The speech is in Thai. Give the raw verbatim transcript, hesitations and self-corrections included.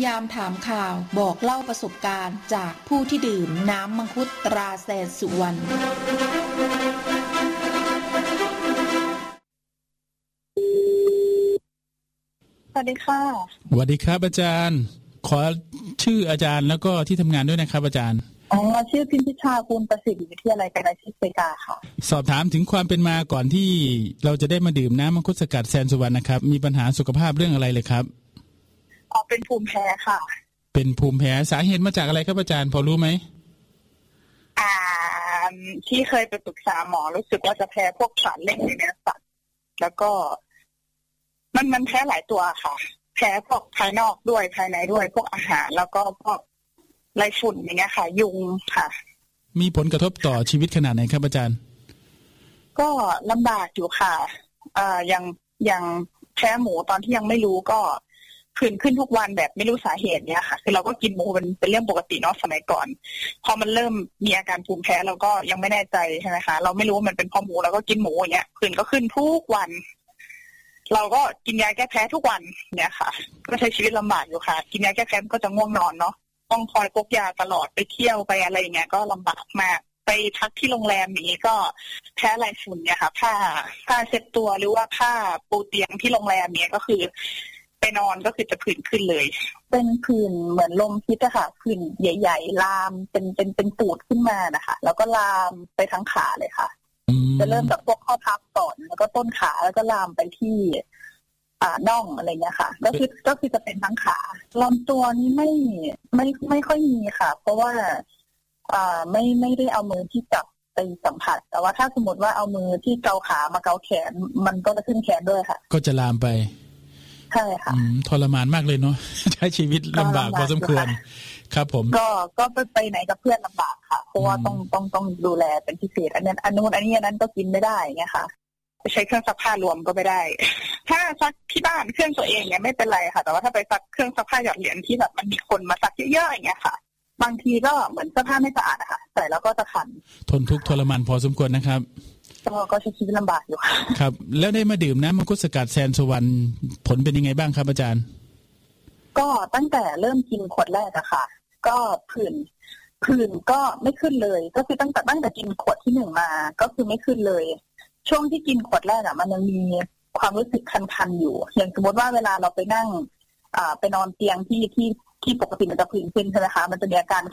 ามถามข่าวบอกเล่าประสบการณ์จากผู้ที่ดื่มน้ำมังคุดตราแสนสุวรรณสวัสดีค่ะสวัสดีครับอาจารย์ขอชื่ออาจารย์แล้วก็ที่ทำงานด้วยนะครับอาจารย์อ๋อชื่อพิมพิชาคุณประสิทธิ์วิทยาลัยการอาชีพเซกาค่ะสอบถามถึงความเป็นมาก่อนที่เราจะได้มาดื่มน้ำมังคุดสกัดแสนสุวรรณนะครับมีปัญหาสุขภาพเรื่องอะไรเลยครับอ๋อเป็นภูมิแพ้ค่ะเป็นภูมิแพ้สาเหตุมาจากอะไรครับอาจารย์พอรู้ไหมอ่าที่เคยไปปรึกษาหมอรู้สึกว่าจะแพ้พวกสารเล่งในเนื้อสัตว์แล้วก็มันมันแพ้หลายตัวค่ะแพ้พวกภายนอกด้วยภายในด้วยพวกอาหารแล้วก็พวกไรฝุ่นอย่างเงี้ยค่ะยุงค่ะมีผลกระทบต่อชีวิตขนาดไหนครับอาจารย์ก็ลำบากอยู่ค่ะอ่าอย่างอย่างแพ้หมูตอนที่ยังไม่รู้ก็ผื่นขึ้นทุกวันแบบไม่รู้สาเหตุเนี้ยค่ะคือเราก็กินหมูเป็นเป็นเรื่องปกติเนาะสมัยก่อนพอมันเริ่มมีอาการภูมิแพ้เราก็ยังไม่แน่ใจใช่ไหมคะเราไม่รู้ว่ามันเป็นเพราะหมูเราก็กินหมูอย่างเงี้ยผื่นก็ขึ้นทุกวันเราก็กินยาแก้แพ้ทุกวันเนี่ยค่ะก็ใช้ชีวิตลำบากอยู่ค่ะกินยาแก้แพ้ก็จะง่วงนอนเนาะต้องคอยพกยาตลอดไปเที่ยวไปอะไรอย่างเงี้ยก็ลำบากมากไปพักที่โรงแรมนี้ก็แพ้ไรฝุ่นเนี่ยค่ะผ้าผ้าเช็ดตัวหรือว่าผ้าปูเตียงที่โรงแรมเนี้ยก็คือไปนอนก็คือจะผื่นขึ้นเลยเป็นผื่นเหมือนลมพิษอะค่ะผื่นใหญ่ๆลามเป็นเป็นเป็นปูดขึ้นมานะคะแล้วก็ลามไปทั้งขาเลยค่ะจะเริ่มจากพวกข้อพับก่อนแล้วก็ต้นขาแล้วก็ลามไปที่อ่าน่องอะไรเงี้ยค่ะก็คือก็คือจะเป็นทั้งขาลำตัวนี้ไม่ไม่ไม่ค่อยมีค่ะเพราะว่าอ่าไม่ไม่ได้เอามือที่จับไปสัมผัสแต่ว่าถ้าสมมติว่าเอามือที่เกาขามาเกาแขนมันก็จะขึ้นแขนด้วยค่ะก็จะลามไปใช่ค่ะทรมานมากเลยเนาะใช้ชีวิตลำบากพอสมควรครับผมก็ก็ไปไปไหนกับเพื่อนลำบากค่ะเพราะว่าต้องต้องต้องดูแลเป็นพิเศษอันนั้นอันนู้นอันนี้อันนั้นก็กินไม่ได้เงี้ยค่ะไปใช้เครื่องซักผ้ารวมก็ไม่ได้ถ้าซักที่บ้านเครื่องตัวเองเนี่ยไม่เป็นไรค่ะแต่ว่าถ้าไปซักเครื่องซักผ้าหยอดเหรียญที่แบบมันมีคนมาซักเยอะๆอย่างเงี้ยค่ะบางทีก็เหมือนเสื้อผ้าไม่สะอาดอะค่ะใส่แล้วก็จะคันทนทุกข์ทรมานพอสมควรนะครับก็ก็ใช้ชีวิตลำบากอยู่ค่ะครับแล้วได้มาดื่มน้ำมังคุดสกัดแสนสุวรรณผลเป็นยังไงบ้างครับอาจารย์ก็ตั้งแต่เริ่มกินขวดแรกอะค่ะก็ผื่นผื่นก็ไม่ขึ้นเลยก็คือตั้งแต่ตั้งแต่กินขวดที่หนึ่งมาก็คือไม่ขึ้นเลยช่วงที่กินขวดแรกอะมันยังมีความรู้สึกคันๆอยู่อย่างสมมติว่าเวลาเราไปนั่งอ่าไปนอนเตียงที่ที่ที่ปกติมันจะผื่นขึ้นใช่ไหมคะมันจะมีอาการ